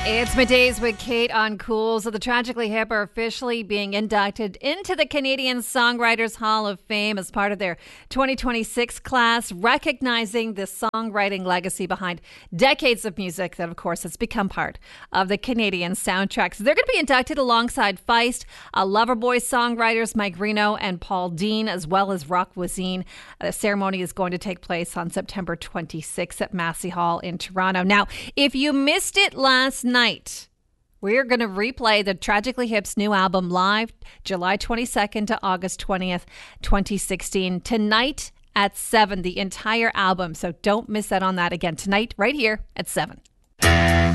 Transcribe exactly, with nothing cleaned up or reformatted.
It's Middays with Kate on Cool. So the Tragically Hip are officially being inducted into the Canadian Songwriters Hall of Fame as part of their twenty twenty-six class, recognizing the songwriting legacy behind decades of music that, of course, has become part of the Canadian soundtrack. So they're going to be inducted alongside Feist, uh, Loverboy songwriters Mike Reno and Paul Dean, as well as Rock Voisine. The ceremony is going to take place on September twenty-sixth at Massey Hall in Toronto. Now, if you missed it last night, Night. We're going to replay the Tragically Hip's new album live July twenty-second to August twentieth, twenty sixteen. Tonight at seven, the entire album. So don't miss out on that again tonight, right here at seven.